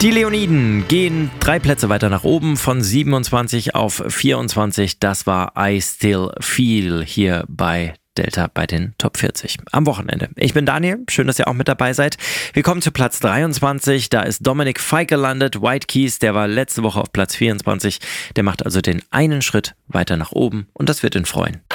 Die Leoniden gehen 3 Plätze weiter nach oben, von 27 auf 24. Das war I Still Feel hier bei Delta bei den Top 40 am Wochenende. Ich bin Daniel, schön, dass ihr auch mit dabei seid. Wir kommen zu Platz 23, da ist Dominik Fike gelandet. White Keys, der war letzte Woche auf Platz 24. Der macht also den einen Schritt weiter nach oben und das wird ihn freuen.